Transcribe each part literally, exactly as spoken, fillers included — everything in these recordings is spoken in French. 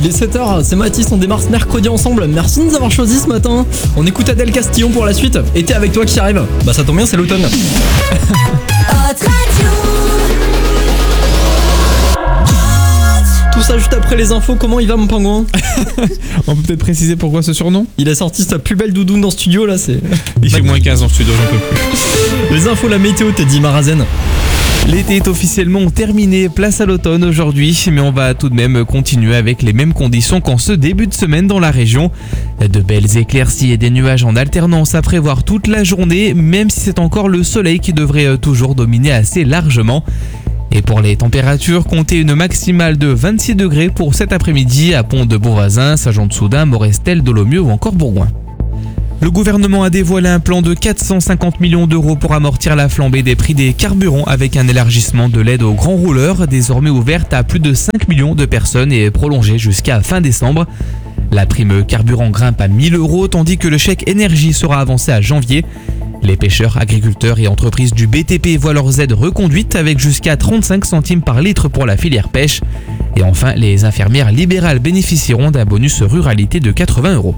Il est sept heures, c'est Mathis, on démarre ce mercredi ensemble. Merci de nous avoir choisis ce matin. On écoute Adèle Castillon pour la suite. Été avec toi qui arrive. Bah ça tombe bien, c'est l'automne. Tout ça juste après les infos. Comment il va mon pingouin? On peut peut-être préciser pourquoi ce surnom? Il a sorti sa plus belle doudoune dans le studio là, c'est... Il fait moins quinze en studio, j'en peux plus. Les infos, la météo, Teddy Marazen. L'été est officiellement terminé, place à l'automne aujourd'hui, mais on va tout de même continuer avec les mêmes conditions qu'en ce début de semaine dans la région. De belles éclaircies et des nuages en alternance à prévoir toute la journée, même si c'est encore le soleil qui devrait toujours dominer assez largement. Et pour les températures, comptez une maximale de vingt-six degrés pour cet après-midi à Pont-de-Beauvoisin, Saint-Jean-de-Soudain, Morestel, Dolomieu ou encore Bourgoin. Le gouvernement a dévoilé un plan de quatre cent cinquante millions d'euros pour amortir la flambée des prix des carburants avec un élargissement de l'aide aux grands rouleurs, désormais ouverte à plus de cinq millions de personnes et prolongée jusqu'à fin décembre. La prime carburant grimpe à mille euros tandis que le chèque énergie sera avancé à janvier. Les pêcheurs, agriculteurs et entreprises du B T P voient leurs aides reconduites avec jusqu'à trente-cinq centimes par litre pour la filière pêche. Et enfin, les infirmières libérales bénéficieront d'un bonus ruralité de quatre-vingts euros.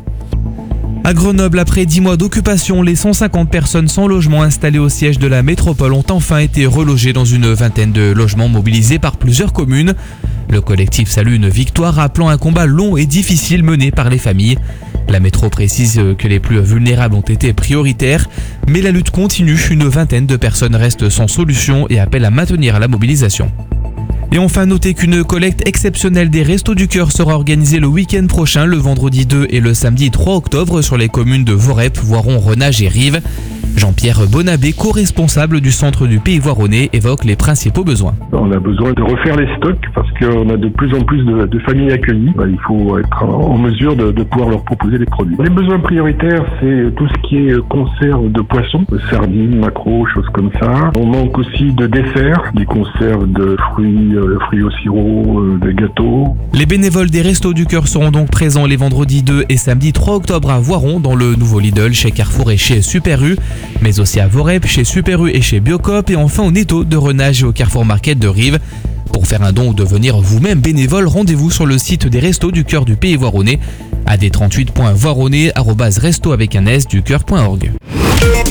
À Grenoble, après dix mois d'occupation, les cent cinquante personnes sans logement installées au siège de la métropole ont enfin été relogées dans une vingtaine de logements mobilisés par plusieurs communes. Le collectif salue une victoire, appelant un combat long et difficile mené par les familles. La métro précise que les plus vulnérables ont été prioritaires, mais la lutte continue. Une vingtaine de personnes restent sans solution et appellent à maintenir la mobilisation. Et enfin, notez qu'une collecte exceptionnelle des Restos du Cœur sera organisée le week-end prochain, le vendredi deux et le samedi trois octobre, sur les communes de Vorep, Voiron, Renage et Rives. Jean-Pierre Bonabé, co-responsable du centre du Pays Voironnais, évoque les principaux besoins. On a besoin de refaire les stocks parce qu'on a de plus en plus de, de familles accueillies. Il faut être en mesure de, de pouvoir leur proposer des produits. Les besoins prioritaires, c'est tout ce qui est conserve de poissons, sardines, maquereaux, choses comme ça. On manque aussi de desserts, des conserves de fruits, euh, fruits au sirop, euh, des gâteaux. Les bénévoles des Restos du Cœur seront donc présents les vendredis deux et samedi trois octobre à Voiron, dans le nouveau Lidl, chez Carrefour et chez Super U, mais aussi à Vorep, chez Super U et chez Biocop, et enfin au Netto de Renage et au Carrefour Market de Rives. Pour faire un don ou devenir vous-même bénévole, rendez-vous sur le site des Restos du Cœur du Pays Voironnais, a d trente-huit point voironnais arobase resto avec un s du cœur point org.